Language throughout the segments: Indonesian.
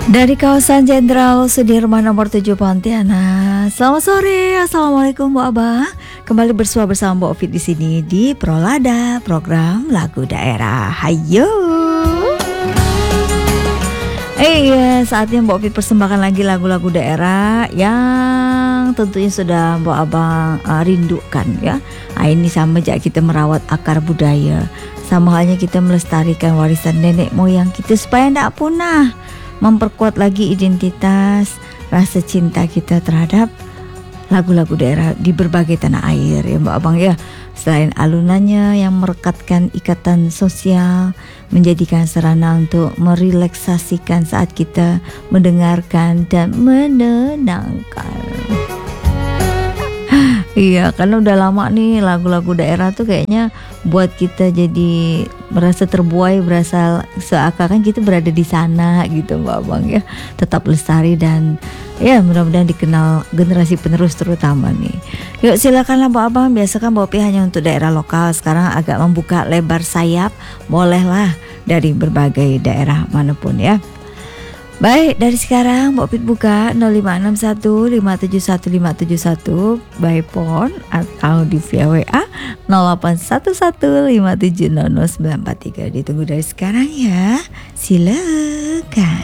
Dari kawasan Jenderal Sudirman nomor 7 Pontianak. Selamat sore, assalamualaikum Bu Abah. Kembali bersua bersama Bu Ofit di sini di Prolada, program lagu daerah. Hayo. Saatnya Bu Ofit persembahkan lagi lagu-lagu daerah yang tentunya sudah Bu Abang rindukan ya. Ini sama aja kita merawat akar budaya. Sama halnya kita melestarikan warisan nenek moyang kita supaya tidak punah. Memperkuat lagi identitas, rasa cinta kita terhadap lagu-lagu daerah di berbagai tanah air ya Mbak Abang ya. Selain alunannya yang merekatkan ikatan sosial, menjadikan sarana untuk merelaksasikan saat kita mendengarkan dan menenangkan. Iya, karena udah lama nih lagu-lagu daerah tuh kayaknya buat kita jadi merasa terbuai, berasa seakan-akan kita berada di sana gitu Mbak Abang ya. Tetap lestari dan ya mudah-mudahan dikenal generasi penerus terutama nih. Yuk silakanlah Mbak Abang, biasa kan Mbak Pi hanya untuk daerah lokal, sekarang agak membuka lebar sayap, bolehlah dari berbagai daerah manapun ya. Baik, dari sekarang Mbak Pit buka 0561 571 571 by phone atau di via WA 0811 570 943. Ditunggu dari sekarang ya. Silakan.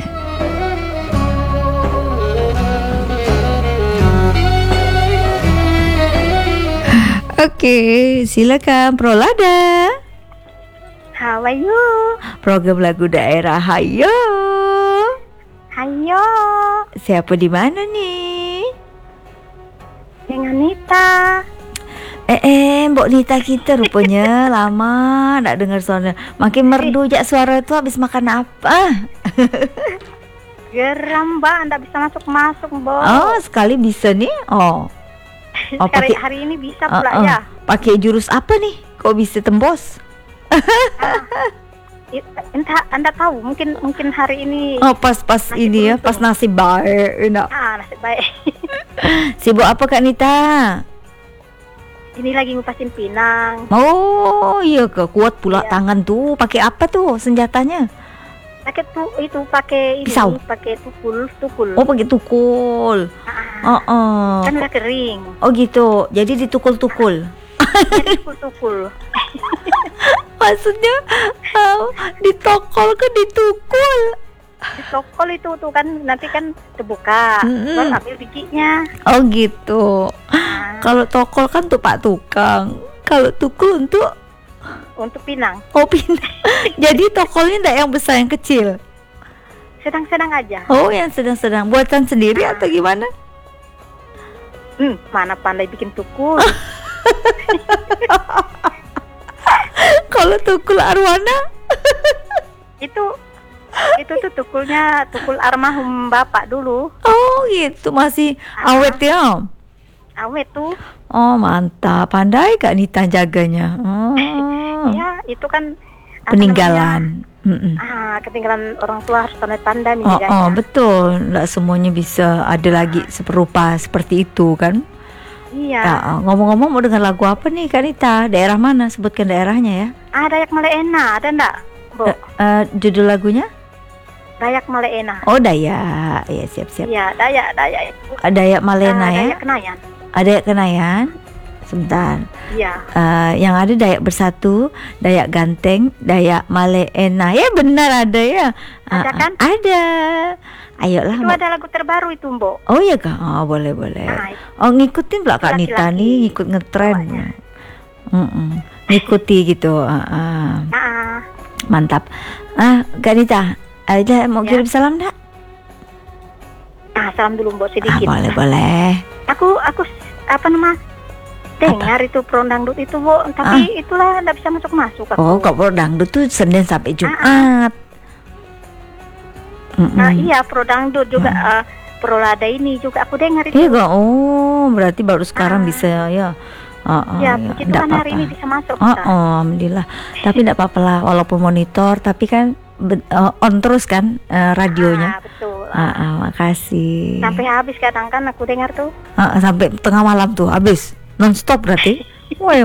Oke, silakan Prolada. How are you? Program lagu daerah. Hayo. Hayo. Siapa di mana nih? Dengan Nita. Mbok Nita kita rupanya lama tak dengar suara. Makin merdu jak suara itu habis makan apa? Geram Mbak, ndak bisa masuk Mbak. Oh, sekali bisa nih. Oh, hari ini bisa pula ya. Pakai jurus apa nih? Kok bisa tembus? Entah, Anda tahu mungkin hari ini. Oh, pas ini ya, pas nasib baik enak. Nasib baik. Sibuk apa Kak Nita? Ini lagi ngupasin pinang. Oh, iya kuat pula tangan tuh. Pakai apa tuh senjatanya? Pakai pisau. Pakai tukul. Oh, pakai tukul. Kan udah kering. Oh gitu. Jadi ditukul-tukul. Tukul. Maksudnya ditokol ke ditukul? Ditokol itu tuh kan nanti kan terbuka, baru ambil bijinya. Oh gitu. Kalau tokol kan tuh Pak Tukang. Kalau tukul untuk pinang. Oh, pinang. Jadi tokolnya enggak yang besar, yang kecil. Sedang-sedang aja. Oh, yang sedang-sedang. Buatan sendiri atau gimana? Mana pandai bikin tukul. Kalau tukul arwana itu tuh tukul almarhum bapak dulu. Oh gitu, masih awet ya. Awet tuh. Oh mantap, pandai Kak Nita jaganya. Ya itu kan peninggalan. Ketinggalan orang tua harus pandai-pandai menjaganya. Oh betul, nggak semuanya bisa ada lagi serupa seperti itu kan. Iya. Ngomong-ngomong mau dengar lagu apa nih Kak Nita? Daerah mana? Sebutkan daerahnya ya. Dayak Maleena, ada enggak, Bu? Judul lagunya? Dayak Maleena. Oh Dayak, ya siap-siap. Iya, Dayak itu. Dayak Malena ya. Dayak Kenayan. Dayak Kenayan. Sebentar. Iya. Yang ada Dayak Bersatu, Dayak Ganteng, Dayak Maleena. Ya benar ada ya. Ada kan? Ada. Ayolah. Itu ada lagu terbaru itu, Mbok. Oh iya Kak. Oh boleh. Ngikutin pula Kak Nita nih, ngikut ngetren. Ngikuti gitu. Mantap. Kak Nita, ada mau kirim salam enggak? Salam dulu Mbok sedikit. Boleh. Aku dengar itu pro dangdut itu, Bu, tapi itulah enggak bisa masuk aku. Oh, kok pro dangdut tuh Senin sampai Jumat. Iya, pro dangdut juga, Prolada ini juga aku dengar itu. Iya, berarti baru sekarang bisa ya. Ya, puji Tuhan hari ini bisa masuk. Alhamdulillah. Tapi enggak apa-apa lah, walaupun monitor, tapi kan on terus kan radionya. Betul. Makasih. Sampai habis kadang kan aku dengar tuh. Sampai tengah malam tuh habis. Non-stop berarti. Wah,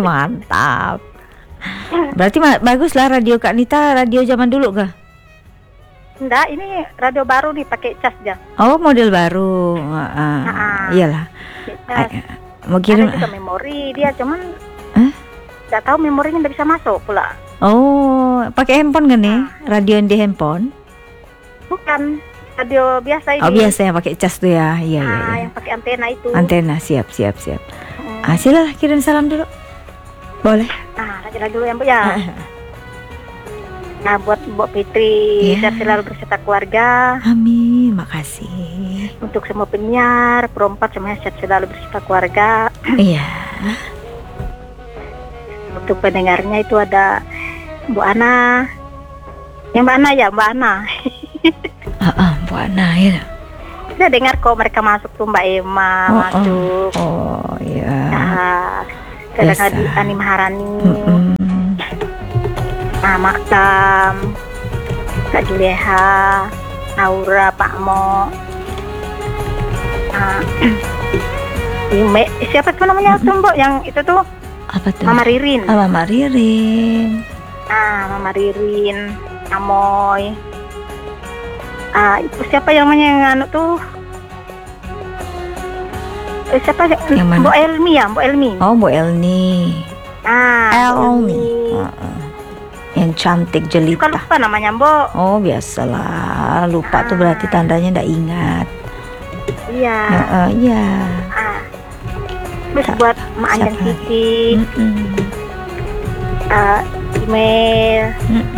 mantap. Berarti bagus lah radio Kak Nita, radio zaman dulu kah? Enggak, ini radio baru nih, pakai cas aja. Oh, model baru. Iyalah. Mau kirim Ada juga memori dia, cuman nggak tahu memorinya nggak bisa masuk pula. Oh, pakai handphone kan nih? Radio yang di handphone? Bukan, radio biasa ini. Oh, biasa yang pakai cas tuh ya. Iya. Yang pakai antena itu. Antena, siap. Silalah kirim salam dulu. Boleh. Lagi dulu ya, Bu ya. Nah, buat Mbak Fitri, sehat selalu beserta keluarga. Amin, makasih. Untuk semua penyiar, perempat semuanya sehat selalu beserta keluarga. Iya. Untuk pendengarnya itu ada Bu Ana. Yang Mbak Ana ya, Mbak Ana. Bu Ana ya. Saya dengar kok mereka masuk tuh, Mbak Emma masuk. Oh iya. Kadang-kadang Ani Maharani. Maktam, Kak Juleha, Aura, Pak Mo, siapa tuh namanya tuh Mbok yang itu tuh? Apa tuh? Mama Ririn. Mama Ririn. Mama Ririn, Amoy. Itu siapa yang namanya yang anu tuh? Siapa? Yang mana? Mbok Elmi ya, Mbok Elmi. Oh, Mbok Elni. Elmi. Yang cantik jelita. Lupa namanya, Mbok. Oh, biasalah. Lupa tuh berarti tandanya ndak ingat. Iya. Iya. Terus buat Mak Anjang Titik. Email.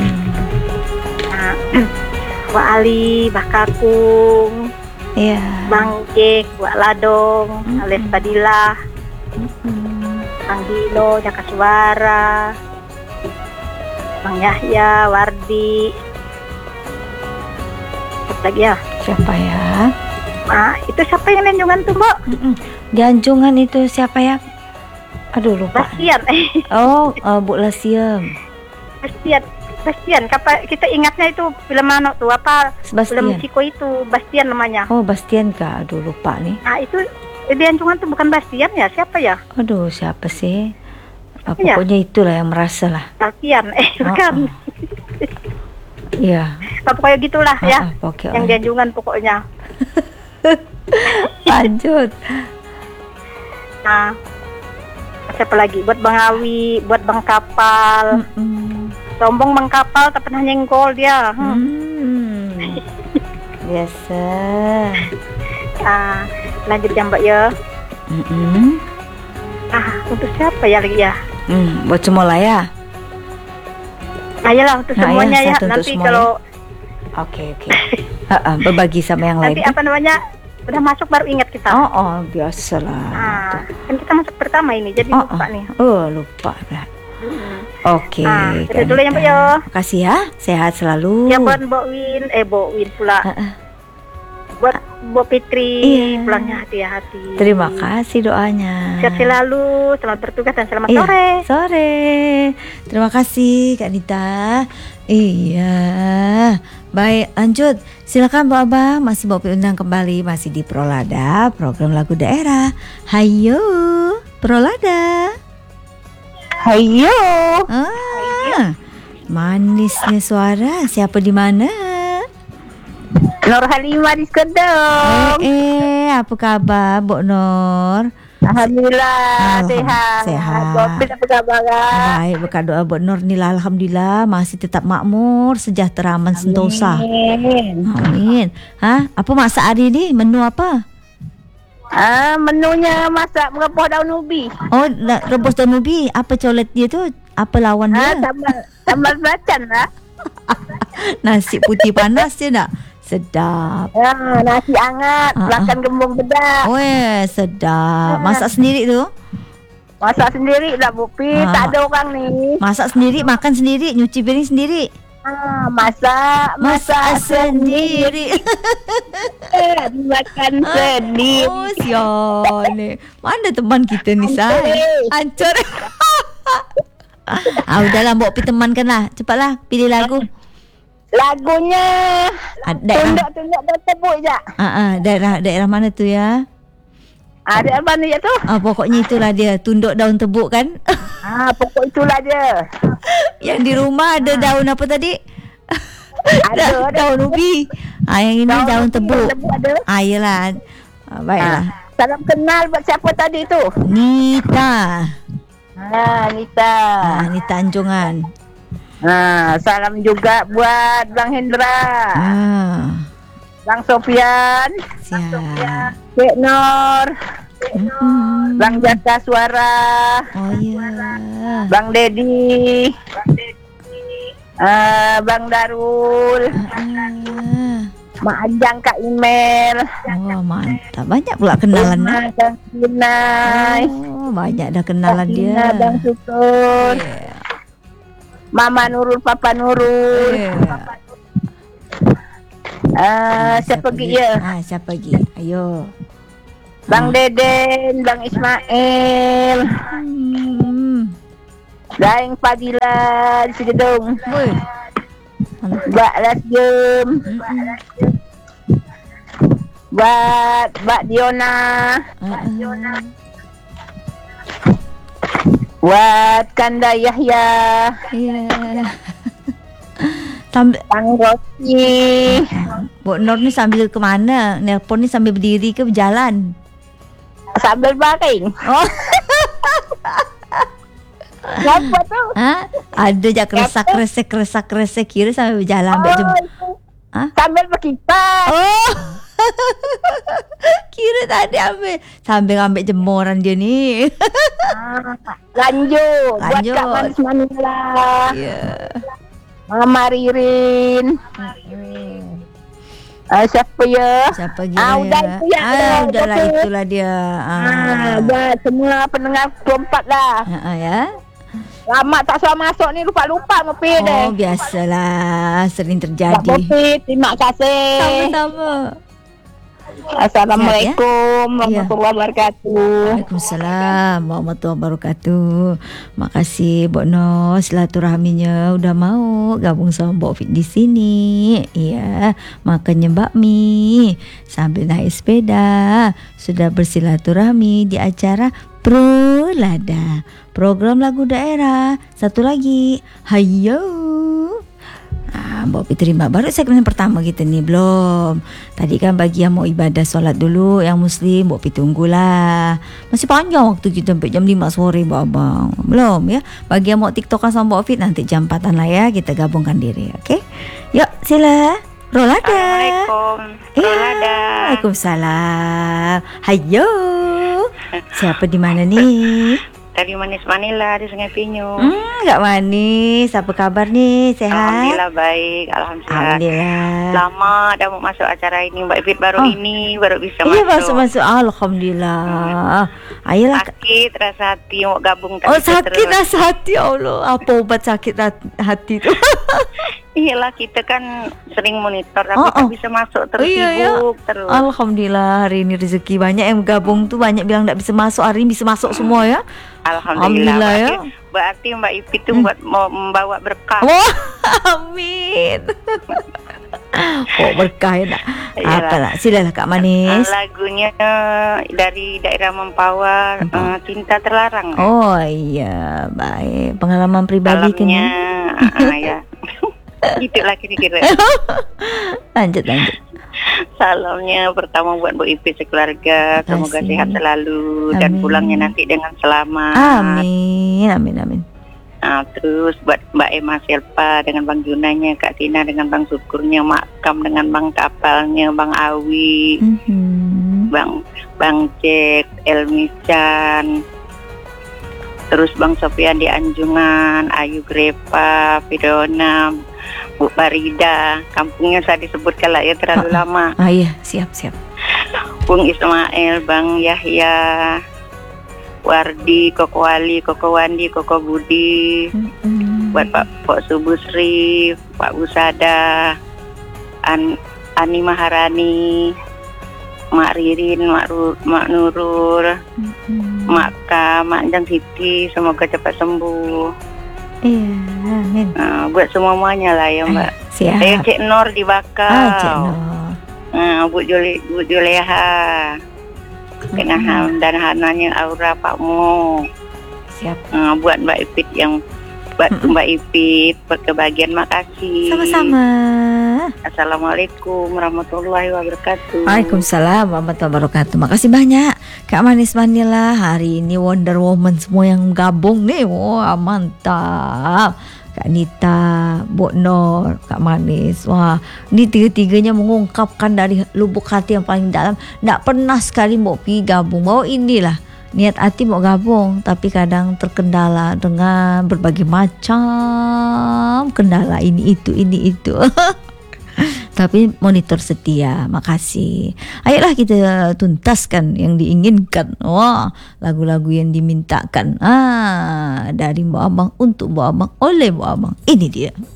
Mbak Ali, Mbak Kakung. Iya. Bang Jek, Mbak Ladong, alias Fadilah. Bang Dino, Jaka Suara. Bang Yahya, Wardi. Siapa lagi ya? Siapa ya? Itu siapa yang lanjungan tuh, Mbak? Janjungan itu siapa ya? Aduh, lupa. Bastian. Bu Lasiem. Bastian. Kita ingatnya itu film mana tuh? Apa? Sebastian. Film Ciko itu, Bastian namanya. Oh, Bastian kah? Aduh, lupa nih. Itu Janjungan tuh bukan Bastian ya? Siapa ya? Aduh, siapa sih? Pokoknya itulah yang merasa lah. Bastian, bukan. Iya. Pokoknya gitulah ya. Yang Janjungan pokoknya. Lanjut. Siapa lagi? Buat Bang Awi, buat Bang Kapal. Sombong Bang Kapal, tak pernah nyenggol dia. Biasa. Lanjut ya Mbak ya. Untuk siapa ya lagi ya? Buat semua lah ya. Ayolah untuk semuanya ya. Nanti semuanya. kalau Oke. Berbagi sama yang lain. Nanti apa namanya? Udah masuk baru ingat kita. Biasalah. Kan kita masuk pertama ini, jadi lupa nih. Lupa dah. Oke. Itu dulu ya Mbak ya. Makasih ya. Sehat selalu. Ya buat Mbak Win pula. Buat Mbak Fitri, pulangnya hati-hati. Terima kasih doanya. Sehat selalu, selamat bertugas dan selamat sore. Sore. Terima kasih Kak Dita. Iya. Baik, lanjut. Silakan Bu Abang, masih mau undang kembali, masih di Prolada, program lagu daerah. Hayo, Prolada. Hayo. Manisnya suara. Siapa di mana? Nur Halimah di Skedong. Apa kabar, Bu Nur? Alhamdulillah sehat. Apa kabar? Baik, berkat doa Bu Nur nih, alhamdulillah masih tetap makmur, sejahtera, sentosa. Amin. Apa masak hari ini? Menu apa? Menunya masak rebus daun ubi. Oh, rebus daun ubi. Apa colet dia tuh? Apa lawan dia? Sambal belacan lah. Nasi putih panas ya nak? Sedap. Nasi hangat, belakang gembung bedak. Sedap. Masak sendiri tu? Masak sendiri lah Bu Pi, tak ada orang nih. Masak sendiri, makan sendiri, nyuci piring sendiri. Masak sendiri. Makan sendiri. Oh, sial ni. Mana teman kita ni, Say? Hancur. Udahlah, Mbok pergi temankan lah. Cepatlah, pilih lagu. Lagunya Tunduk-tunduk dan tebuk je. Daerah mana tu ya? Daerah mana je tu? Pokoknya itulah dia, tunduk daun tebuk kan? Pokok itulah dia. Yang di rumah ada daun apa tadi? Ada. Daun ubi. Yang ini daun tebu. Ada. Yelah. Baiklah. Salam kenal buat siapa tadi tu? Nita. Nita. Nita Anjungan. Salam juga buat Bang Hendra. Bang Sofian. Siap. Cik Nur. Bang Jaka Suara. Oh iya. Bang Dedi. Bang Darul. Mak Anjang Kak Email. Oh mantap. Banyak pula kenalan. Banyak dah kenalan dia. Bang Syukur. Mama Nurul, Papa Nurul. Siapa pergi ya? Siapa pergi? Ayo. Bang Deden, Bang Ismail. Daeng Fadila di Segedung. Mbak Lasjem. Buat Mbak Diona. Buat Kanda Yahya. Bang Rosi. Bu Nur ni sambil ke mana? Nelpon ni sambil berdiri ke berjalan? Sambil baring. Oh. Kenapa tu? Ada je keresak-keresek kira sambil berjalan ambil jemput. Sambil berkipas. Oh. Kira tadi sambil ambil jemuran dia ni. Lanjut. Buat Kak Manis Manila. Mama Ririn. Siapa ya? Siapa dia? Udahlah itulah dia. Buat semua pendengar 24 lah. Ya. Lama tak suruh masuk ni, lupa-lupa ngopi deh. Biasalah, sering terjadi. Ngopi, terima kasih. Sama-sama. Assalamualaikum warahmatullahi wabarakatuh. Waalaikumsalam warahmatullahi wabarakatuh. Makasih Mbok No silaturahminya udah mau gabung sama Mbok Fit di sini. Iya, makannya bakmi sambil naik sepeda. Sudah bersilaturahmi di acara Prolada, program lagu daerah. Satu lagi, hayo. Mbak Pi terima. Baru segmen pertama kita ni belum. Tadi kan bagi yang mau ibadah solat dulu, yang muslim Mbak Pi tunggulah. Masih panjang waktu kita sampai jam 5 sore abang. Belum ya. Bagi yang mau tiktokan sama Mbak Pi nanti jam 4-an lah ya, kita gabungkan diri. Okey. Yuk sila. Rolada. Assalamualaikum. Rolada. Waalaikumsalam. Hayo. Siapa di mana nih? Dari Manis Manila di Sungai Pinyu. Enggak manis. Apa kabar nih? Sehat? Alhamdulillah baik. Alhamdulillah. Lama dah mau masuk acara ini Mbak Ivit baru bisa masuk. Iya masuk. Alhamdulillah. Ayolah. Sakit rasa hati mau gabung. Sakit rasa hati Allah. Apa obat sakit hati tu? Iyalah kita kan sering monitor tapi tak bisa masuk terus sibuk terus. Alhamdulillah hari ini rezeki banyak yang gabung tu banyak bilang tak bisa masuk, hari ini bisa masuk semua ya. Alhamdulillah ya. Berarti Mbak Ipit tu mau membawa berkah. Amin. Berkah ya nak. Apalah, silalah Kak Manis. Lagunya dari daerah Mempawar, Cinta Terlarang. Oh iya, baik. Pengalaman pribadi kan ya. Itulah kira-kira. Lanjut. Salamnya pertama buat Bu Ipi sekeluarga, semoga sehat selalu dan pulangnya nanti dengan selamat. Amin. Terus buat Mbak Emma Selpa dengan Bang Junanya, Kak Tina dengan Bang Syukurnya, Mak Kam dengan Bang Kapalnya, Bang Awi, Bang Cek, Elmi Chan, terus Bang Sofian di Anjungan, Ayu Grepa, Fidona, Bu Barida, kampungnya saya disebutkan lah ya terlalu lama. Iya, siap. Bung Ismail, Bang Yahya, Wardi, Koko Wali, Koko Wandi, Koko Budi, buat Pak Subusri, Pak Busada, Ani Maharani, Mak Ririn, Mak Nurul, Mak Ka, Mak Jang Siti, semoga cepat sembuh. Iya, amin. Buat semuanya lah ya Mbak. Siap. Saya Cik Nur di Bakau. Cik Nur. Bu Juleha. Kenahan dan Hananya Aura Pakmu. Siap. Buat Mbak Ipit yang buat Mbak Ipit berkebahagiaan, makasih. Sama-sama. Assalamualaikum warahmatullahi wabarakatuh. Waalaikumsalam warahmatullahi wabarakatuh. Makasih banyak Kak Manis Manila. Hari ini Wonder Woman semua yang gabung nih. Wah, mantap. Kak Nita, Bok Nur, Kak Manis. Wah, ini tiga-tiganya mengungkapkan dari lubuk hati yang paling dalam. Nggak pernah sekali mau pergi gabung. Mau inilah niat hati mau gabung, tapi kadang terkendala dengan berbagai macam kendala ini itu. Tapi monitor setia, makasih. Ayolah kita tuntaskan yang diinginkan. Wah, lagu-lagu yang dimintakan. Dari Mbak Abang untuk Mbak Abang oleh Mbak Abang. Ini dia.